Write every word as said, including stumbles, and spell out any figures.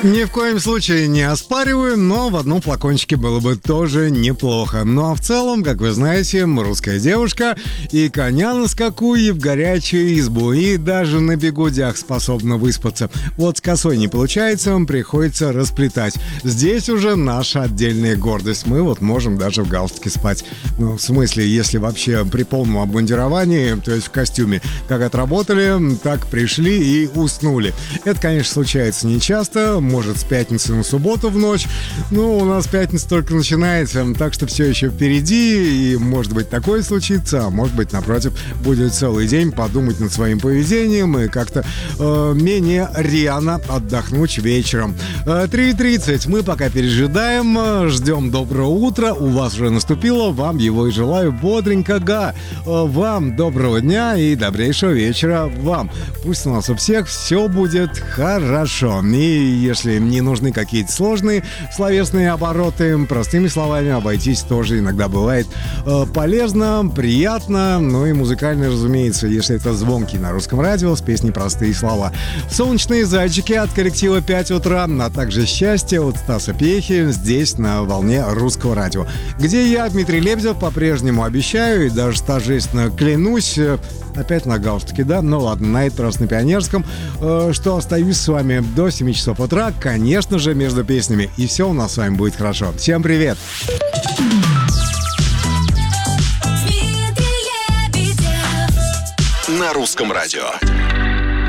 Ни в коем случае не оспариваю, но в одном флакончике было бы тоже неплохо. Ну а в целом, как вы знаете, русская девушка и коня на скаку, и в горячую избу, и даже на бегудях способна выспаться. Вот с косой не получается, приходится расплетать. Здесь уже наша отдельная гордость. Мы вот можем даже в галстуке спать. Ну, в смысле, если вообще при полном обмундировании, то есть в костюме, как отработали, так пришли и уснули. Это, конечно, случается нечасто. Может, с пятницы на субботу в ночь. Ну, у нас пятница только начинается, так что все еще впереди, и, может быть, такое случится, а может быть, напротив, будет целый день подумать над своим поведением и как-то э, менее рьяно отдохнуть вечером. Э, три тридцать. Мы пока пережидаем, ждем доброго утра. У вас уже наступило, вам его и желаю бодренького. Э, вам доброго дня и добрейшего вечера вам. Пусть у нас у всех все будет хорошо. И если не нужны какие-то сложные словесные обороты, простыми словами обойтись тоже иногда бывает э, полезно, приятно, ну и музыкально, разумеется, если это звонкий на русском радио с песней «Простые слова». «Солнечные зайчики» от коллектива «пять утра», а также «Счастье» от Стаса Пьехи здесь на волне русского радио, где я, Дмитрий Лебедев, по-прежнему обещаю и даже торжественно клянусь, опять на галстуке, да? Ну ладно, на этот раз на Пионерском, э, что остаюсь с вами до семи часов утра, конечно же, между песнями. И все у нас с вами будет хорошо. Всем привет! На русском радио.